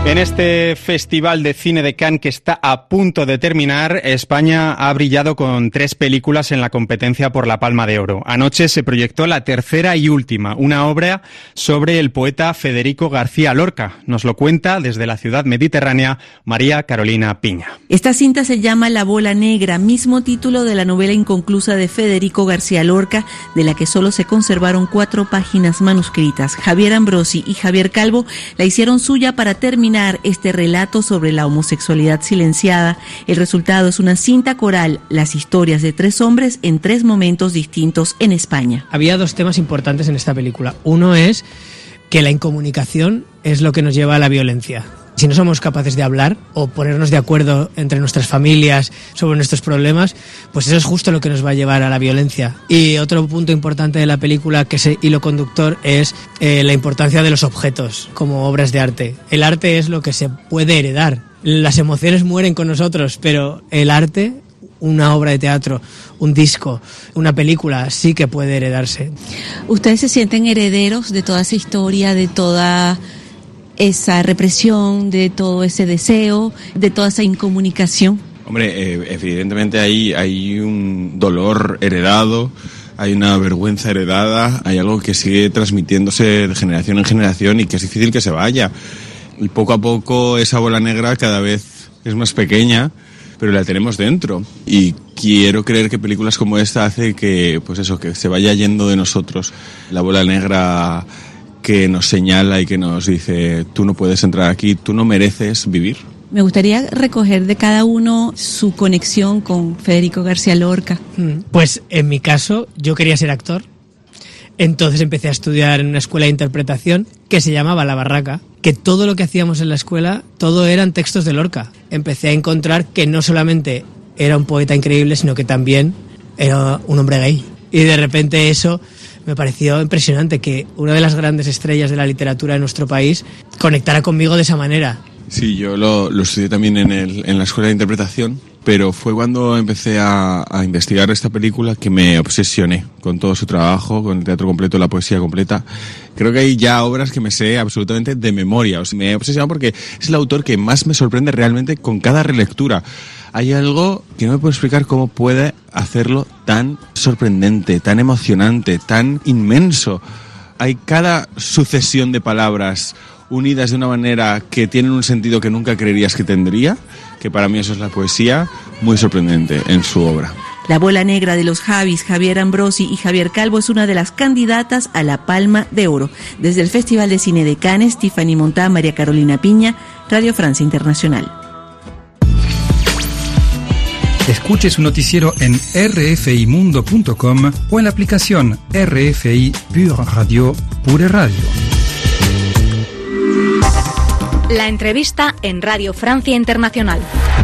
En este Festival de Cine de Cannes que está a punto de terminar, España ha brillado con 3 películas en la competencia por la Palma de Oro. Anoche se proyectó la tercera y última, una obra sobre el poeta Federico García Lorca. Nos lo cuenta desde la ciudad mediterránea María Carolina Piña. Esta cinta se llama La bola negra, mismo título de la novela inconclusa de Federico García Lorca, de la que solo se conservaron 4 páginas manuscritas. Javier Ambrosi y Javier Calvo la hicieron suya para terminar este relato sobre la homosexualidad silenciada. El resultado es una cinta coral, las historias de 3 hombres en 3 momentos distintos en España. Había 2 temas importantes en esta película. Uno es que la incomunicación es lo que nos lleva a la violencia. Si no somos capaces de hablar o ponernos de acuerdo entre nuestras familias sobre nuestros problemas, pues eso es justo lo que nos va a llevar a la violencia. Y otro punto importante de la película, que es el hilo conductor, es la importancia de los objetos como obras de arte. El arte es lo que se puede heredar. Las emociones mueren con nosotros, pero el arte, una obra de teatro, un disco, una película, sí que puede heredarse. ¿Ustedes se sienten herederos de toda esa historia, de toda esa represión, de todo ese deseo, de toda esa incomunicación? Hombre, evidentemente hay un dolor heredado, hay una vergüenza heredada, hay algo que sigue transmitiéndose de generación en generación y que es difícil que se vaya. Y poco a poco esa bola negra cada vez es más pequeña, pero la tenemos dentro. Y quiero creer que películas como esta hace que, pues eso, que se vaya yendo de nosotros la bola negra que nos señala y que nos dice: tú no puedes entrar aquí, tú no mereces vivir. Me gustaría recoger de cada uno su conexión con Federico García Lorca. Pues en mi caso, yo quería ser actor. Entonces empecé a estudiar en una escuela de interpretación que se llamaba La Barraca, que todo lo que hacíamos en la escuela, todo eran textos de Lorca. Empecé a encontrar que no solamente era un poeta increíble, sino que también era un hombre gay. Y de repente eso me pareció impresionante, que una de las grandes estrellas de la literatura de nuestro país conectara conmigo de esa manera. Sí, yo lo estudié también en la escuela de interpretación, pero fue cuando empecé a investigar esta película que me obsesioné con todo su trabajo, con el teatro completo, la poesía completa. Creo que hay ya obras que me sé absolutamente de memoria. O sea, me he obsesionado porque es el autor que más me sorprende realmente con cada relectura. Hay algo que no me puedo explicar cómo puede hacerlo tan sorprendente, tan emocionante, tan inmenso. Hay cada sucesión de palabras unidas de una manera que tienen un sentido que nunca creerías que tendría, que para mí eso es la poesía, muy sorprendente en su obra. La bola negra de los Javis, Javier Ambrosi y Javier Calvo, es una de las candidatas a la Palma de Oro. Desde el Festival de Cine de Cannes, Tiffany Montá, María Carolina Piña, Radio Francia Internacional. Escuche su noticiero en rfimundo.com o en la aplicación RFI Pure Radio, Pure Radio. La entrevista en Radio Francia Internacional.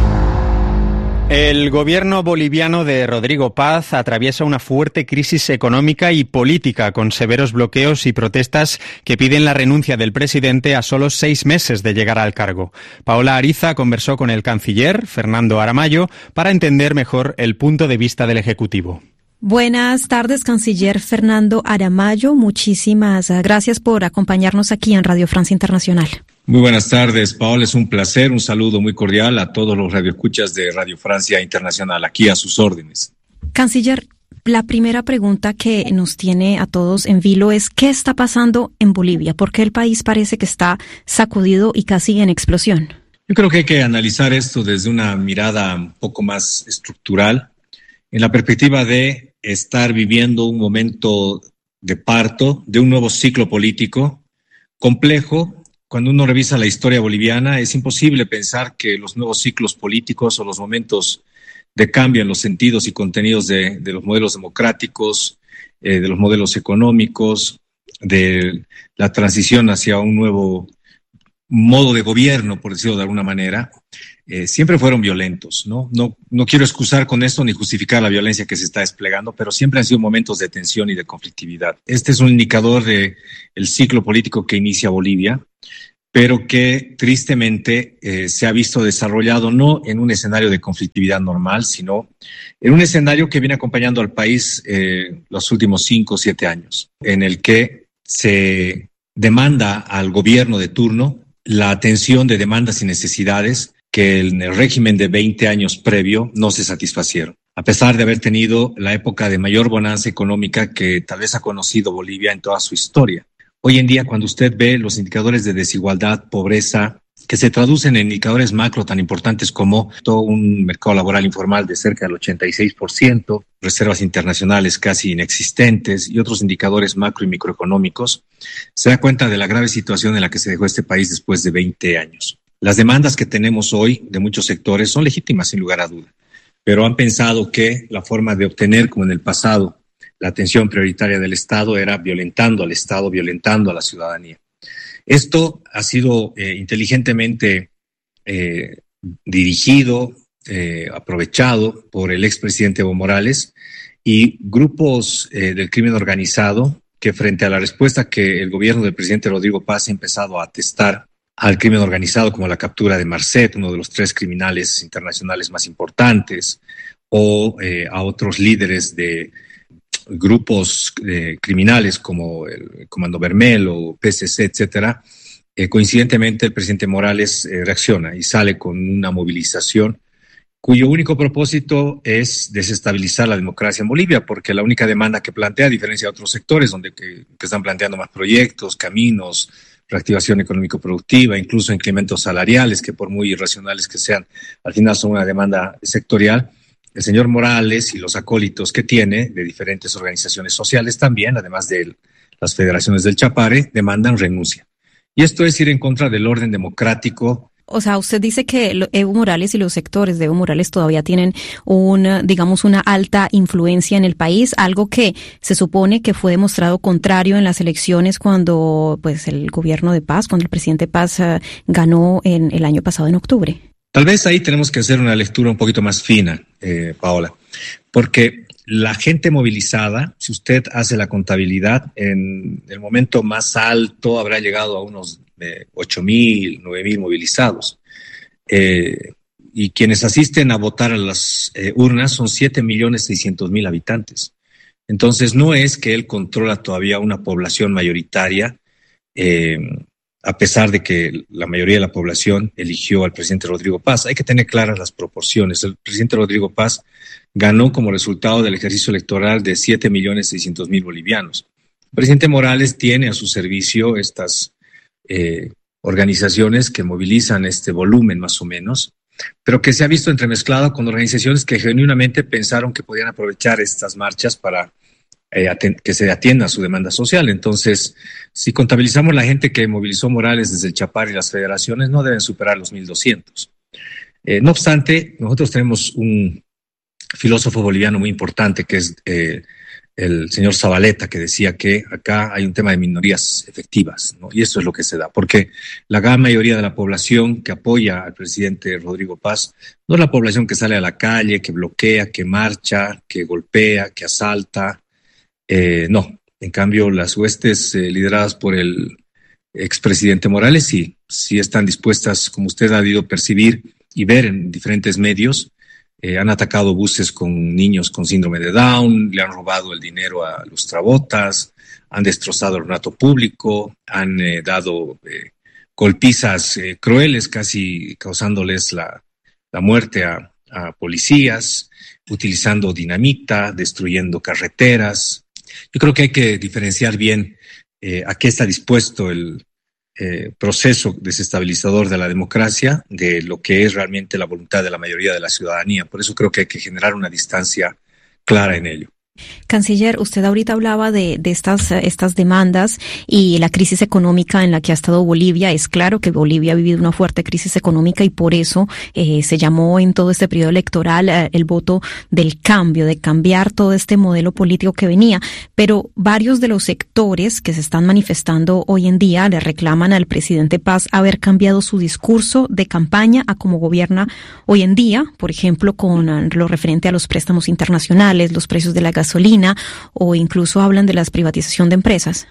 El gobierno boliviano de Rodrigo Paz atraviesa una fuerte crisis económica y política, con severos bloqueos y protestas que piden la renuncia del presidente a solo 6 meses de llegar al cargo. Paola Ariza conversó con el canciller, Fernando Aramayo, para entender mejor el punto de vista del Ejecutivo. Buenas tardes, canciller Fernando Aramayo. Muchísimas gracias por acompañarnos aquí en Radio Francia Internacional. Muy buenas tardes, Paola. Es un placer. Un saludo muy cordial a todos los radioescuchas de Radio Francia Internacional, aquí a sus órdenes. Canciller, la primera pregunta que nos tiene a todos en vilo es: ¿qué está pasando en Bolivia? ¿Por qué el país parece que está sacudido y casi en explosión? Yo creo que hay que analizar esto desde una mirada un poco más estructural, en la perspectiva de estar viviendo un momento de parto de un nuevo ciclo político complejo. Cuando uno revisa la historia boliviana, es imposible pensar que los nuevos ciclos políticos o los momentos de cambio en los sentidos y contenidos de los modelos democráticos, de los modelos económicos, de la transición hacia un nuevo modo de gobierno, por decirlo de alguna manera, siempre fueron violentos, ¿no? No quiero excusar con esto ni justificar la violencia que se está desplegando, pero siempre han sido momentos de tensión y de conflictividad. Este es un indicador del ciclo político que inicia Bolivia, pero que tristemente se ha visto desarrollado no en un escenario de conflictividad normal, sino en un escenario que viene acompañando al país los últimos 5 o 7 años, en el que se demanda al gobierno de turno la atención de demandas y necesidades que en el régimen de 20 años previo no se satisfacieron. A pesar de haber tenido la época de mayor bonanza económica que tal vez ha conocido Bolivia en toda su historia. Hoy en día, cuando usted ve los indicadores de desigualdad, pobreza, que se traducen en indicadores macro tan importantes como todo un mercado laboral informal de cerca del 86%, reservas internacionales casi inexistentes y otros indicadores macro y microeconómicos, se da cuenta de la grave situación en la que se dejó este país después de 20 años. Las demandas que tenemos hoy de muchos sectores son legítimas, sin lugar a duda, pero han pensado que la forma de obtener, como en el pasado, la atención prioritaria del Estado era violentando al Estado, violentando a la ciudadanía. Esto ha sido inteligentemente dirigido, aprovechado por el expresidente Evo Morales y grupos del crimen organizado que, frente a la respuesta que el gobierno del presidente Rodrigo Paz ha empezado a atestar al crimen organizado, como la captura de Marcet, uno de los 3 criminales internacionales más importantes, o a otros líderes de grupos criminales como el Comando Vermel o PSC, etcétera. Coincidentemente, el presidente Morales reacciona y sale con una movilización cuyo único propósito es desestabilizar la democracia en Bolivia, porque la única demanda que plantea, a diferencia de otros sectores que están planteando más proyectos, caminos, reactivación económico-productiva, incluso incrementos salariales, que por muy irracionales que sean, al final son una demanda sectorial. El señor Morales y los acólitos que tiene de diferentes organizaciones sociales también, además de las federaciones del Chapare, demandan renuncia. Y esto es ir en contra del orden democrático. O sea, usted dice que Evo Morales y los sectores de Evo Morales todavía tienen una alta influencia en el país, algo que se supone que fue demostrado contrario en las elecciones cuando pues el gobierno de Paz, cuando el presidente Paz ganó en el año pasado en octubre. Tal vez ahí tenemos que hacer una lectura un poquito más fina, Paola, porque la gente movilizada, si usted hace la contabilidad, en el momento más alto habrá llegado a unos 8.000, 9.000 movilizados. Y quienes asisten a votar a las urnas son 7.600.000 habitantes. Entonces no es que él controla todavía una población mayoritaria, a pesar de que la mayoría de la población eligió al presidente Rodrigo Paz. Hay que tener claras las proporciones. El presidente Rodrigo Paz ganó como resultado del ejercicio electoral de 7.600.000 bolivianos. El presidente Morales tiene a su servicio estas organizaciones que movilizan este volumen más o menos, pero que se ha visto entremezclado con organizaciones que genuinamente pensaron que podían aprovechar estas marchas para que se atienda a su demanda social. Entonces, si contabilizamos la gente que movilizó Morales desde el Chapare y las federaciones, no deben superar los 1.200. No obstante, nosotros tenemos un filósofo boliviano muy importante que es el señor Zabaleta, que decía que acá hay un tema de minorías efectivas, ¿no? Y eso es lo que se da, porque la gran mayoría de la población que apoya al presidente Rodrigo Paz no es la población que sale a la calle, que bloquea, que marcha, que golpea, que asalta. No, en cambio las huestes lideradas por el expresidente Morales sí están dispuestas, como usted ha debido percibir y ver en diferentes medios. Han atacado buses con niños con síndrome de Down, le han robado el dinero a lustrabotas, han destrozado el ornato público, han dado golpizas crueles, casi causándoles la muerte a policías, utilizando dinamita, destruyendo carreteras. Yo creo que hay que diferenciar bien a qué está dispuesto el proceso desestabilizador de la democracia de lo que es realmente la voluntad de la mayoría de la ciudadanía. Por eso creo que hay que generar una distancia clara en ello. Canciller, usted ahorita hablaba de estas demandas y la crisis económica en la que ha estado Bolivia. Es claro que Bolivia ha vivido una fuerte crisis económica y por eso se llamó en todo este periodo electoral el voto del cambio, de cambiar todo este modelo político que venía. Pero varios de los sectores que se están manifestando hoy en día le reclaman al presidente Paz haber cambiado su discurso de campaña a cómo gobierna hoy en día, por ejemplo, con lo referente a los préstamos internacionales, los precios de la gasolina, o incluso hablan de la privatización de empresas.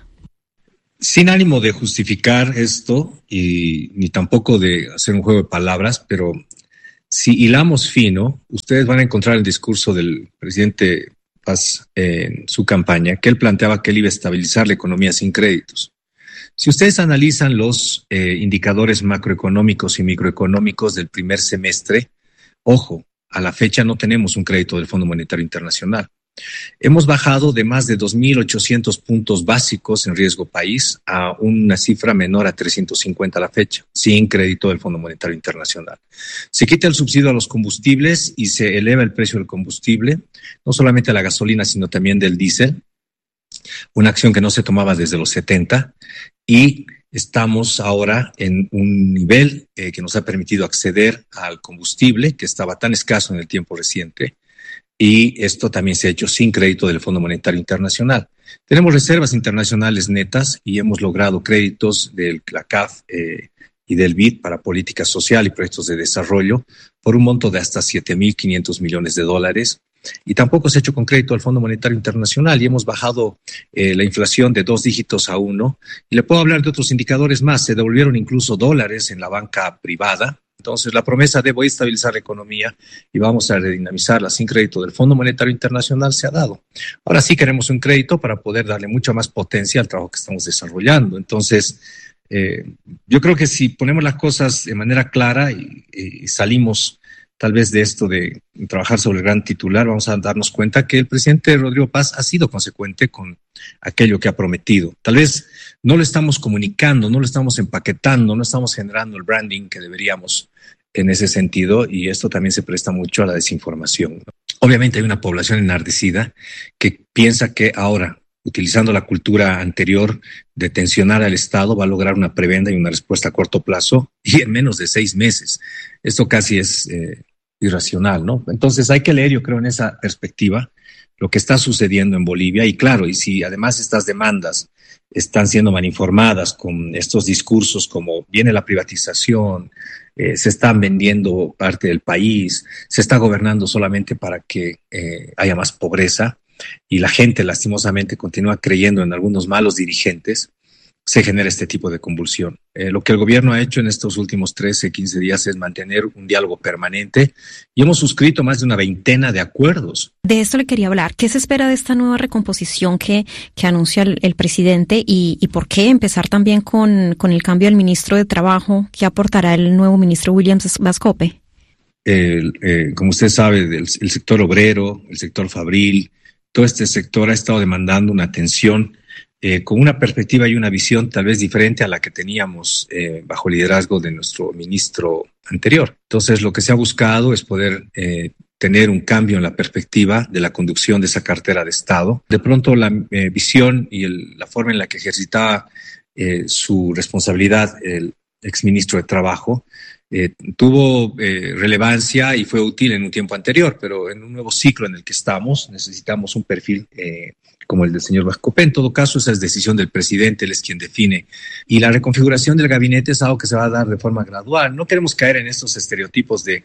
Sin ánimo de justificar esto y ni tampoco de hacer un juego de palabras, pero si hilamos fino, ustedes van a encontrar el discurso del presidente Paz en su campaña, que él planteaba que él iba a estabilizar la economía sin créditos. Si ustedes analizan los indicadores macroeconómicos y microeconómicos del primer semestre, ojo, a la fecha no tenemos un crédito del Fondo Monetario Internacional. Hemos bajado de más de 2.800 puntos básicos en riesgo país a una cifra menor a 350 a la fecha, sin crédito del Fondo Monetario Internacional. Se quita el subsidio a los combustibles y se eleva el precio del combustible, no solamente a la gasolina, sino también del diésel, una acción que no se tomaba desde los 70, y estamos ahora en un nivel que nos ha permitido acceder al combustible que estaba tan escaso en el tiempo reciente. Y esto también se ha hecho sin crédito del Fondo Monetario Internacional. Tenemos reservas internacionales netas y hemos logrado créditos de la CAF y del BID para política social y proyectos de desarrollo por un monto de hasta $7.500 millones. Y tampoco se ha hecho con crédito del Fondo Monetario Internacional y hemos bajado la inflación de 2 dígitos a 1. Y le puedo hablar de otros indicadores más. Se devolvieron incluso dólares en la banca privada. Entonces, la promesa de voy a estabilizar la economía y vamos a redinamizarla sin crédito del Fondo Monetario Internacional se ha dado. Ahora sí queremos un crédito para poder darle mucha más potencia al trabajo que estamos desarrollando. Entonces, yo creo que si ponemos las cosas de manera clara y salimos tal vez de esto de trabajar sobre el gran titular, vamos a darnos cuenta que el presidente Rodrigo Paz ha sido consecuente con aquello que ha prometido. Tal vez no lo estamos comunicando, no lo estamos empaquetando, no estamos generando el branding que deberíamos en ese sentido, y esto también se presta mucho a la desinformación, ¿no? Obviamente hay una población enardecida que piensa que ahora, utilizando la cultura anterior de tensionar al Estado, va a lograr una prebenda y una respuesta a corto plazo y en menos de 6 meses. Esto casi es irracional, ¿no? Entonces hay que leer, yo creo, en esa perspectiva lo que está sucediendo en Bolivia. Y claro, y si además estas demandas están siendo mal informadas con estos discursos como viene la privatización, se están vendiendo parte del país, se está gobernando solamente para que haya más pobreza, y la gente lastimosamente continúa creyendo en algunos malos dirigentes, se genera este tipo de convulsión. Lo que el gobierno ha hecho en estos últimos 13, 15 días es mantener un diálogo permanente y hemos suscrito más de una veintena de acuerdos. De esto le quería hablar. ¿Qué se espera de esta nueva recomposición que anuncia el presidente y por qué empezar también con el cambio del ministro de Trabajo? ¿Qué aportará el nuevo ministro William Vascope? Como usted sabe, el sector obrero, el sector fabril, todo este sector ha estado demandando una atención con una perspectiva y una visión tal vez diferente a la que teníamos bajo liderazgo de nuestro ministro anterior. Entonces, lo que se ha buscado es poder tener un cambio en la perspectiva de la conducción de esa cartera de Estado. De pronto, la visión y la forma en la que ejercitaba su responsabilidad el exministro de Trabajo tuvo relevancia y fue útil en un tiempo anterior, pero en un nuevo ciclo en el que estamos necesitamos un perfil como el del señor Vascope. En todo caso, esa es decisión del presidente, él es quien define. Y la reconfiguración del gabinete es algo que se va a dar de forma gradual. No queremos caer en estos estereotipos de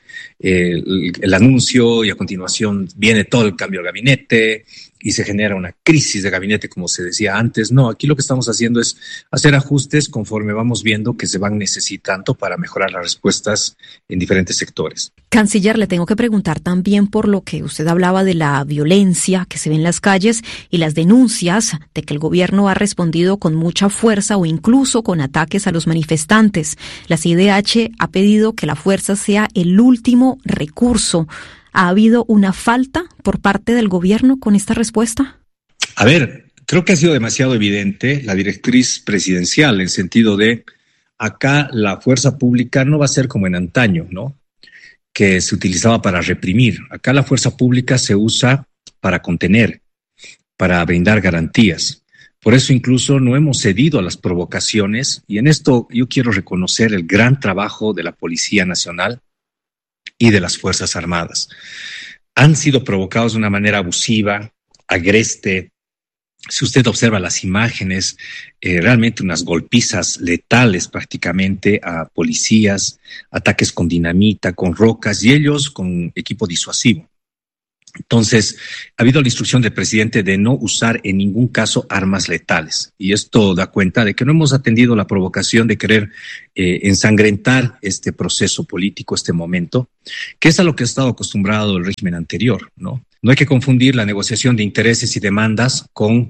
el anuncio y a continuación viene todo el cambio del gabinete y se genera una crisis de gabinete, como se decía antes. No, aquí lo que estamos haciendo es hacer ajustes conforme vamos viendo que se van necesitando para mejorar las respuestas en diferentes sectores. Canciller, le tengo que preguntar también por lo que usted hablaba de la violencia que se ve en las calles y las denuncias de que el gobierno ha respondido con mucha fuerza o incluso con ataques a los manifestantes. La CIDH ha pedido que la fuerza sea el último recurso. ¿Ha habido una falta por parte del gobierno con esta respuesta? A ver, creo que ha sido demasiado evidente la directriz presidencial en el sentido de acá la fuerza pública no va a ser como en antaño, ¿no? Que se utilizaba para reprimir. Acá la fuerza pública se usa para contener, para brindar garantías. Por eso incluso no hemos cedido a las provocaciones y en esto yo quiero reconocer el gran trabajo de la Policía Nacional y de las Fuerzas Armadas. Han sido provocados de una manera abusiva, agreste. Si usted observa las imágenes, realmente unas golpizas letales prácticamente a policías, ataques con dinamita, con rocas y ellos con equipo disuasivo. Entonces, ha habido la instrucción del presidente de no usar en ningún caso armas letales. Y esto da cuenta de que no hemos atendido la provocación de querer ensangrentar este proceso político, este momento, que es a lo que ha estado acostumbrado el régimen anterior, ¿no? No hay que confundir la negociación de intereses y demandas con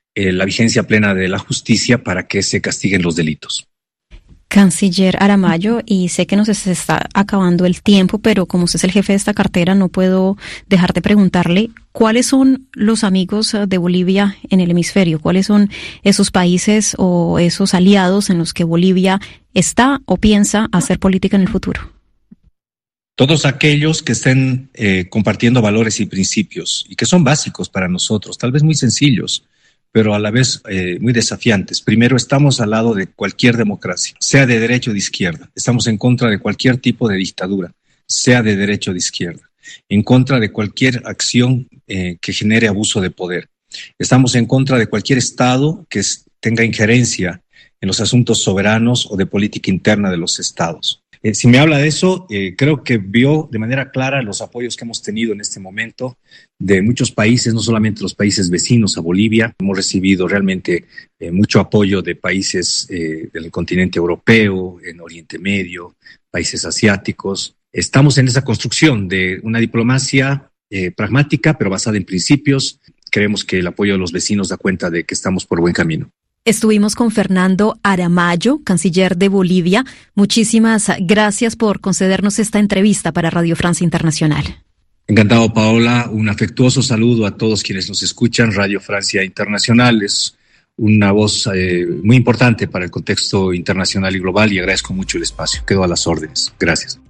la vigencia plena de la justicia para que se castiguen los delitos. Canciller Aramayo, y sé que nos está acabando el tiempo, pero como usted es el jefe de esta cartera, no puedo dejar de preguntarle cuáles son los amigos de Bolivia en el hemisferio, cuáles son esos países o esos aliados en los que Bolivia está o piensa hacer política en el futuro. Todos aquellos que estén compartiendo valores y principios y que son básicos para nosotros, tal vez muy sencillos, pero a la vez muy desafiantes. Primero, estamos al lado de cualquier democracia, sea de derecha o de izquierda. Estamos en contra de cualquier tipo de dictadura, sea de derecha o de izquierda. En contra de cualquier acción que genere abuso de poder. Estamos en contra de cualquier Estado que tenga injerencia en los asuntos soberanos o de política interna de los Estados. Si me habla de eso, creo que vio de manera clara los apoyos que hemos tenido en este momento de muchos países, no solamente los países vecinos a Bolivia. Hemos recibido realmente mucho apoyo de países del continente europeo, en Oriente Medio, países asiáticos. Estamos en esa construcción de una diplomacia pragmática, pero basada en principios. Creemos que el apoyo de los vecinos da cuenta de que estamos por buen camino. Estuvimos con Fernando Aramayo, canciller de Bolivia. Muchísimas gracias por concedernos esta entrevista para Radio Francia Internacional. Encantado, Paola. Un afectuoso saludo a todos quienes nos escuchan. Radio Francia Internacional es una voz muy importante para el contexto internacional y global y agradezco mucho el espacio. Quedo a las órdenes. Gracias.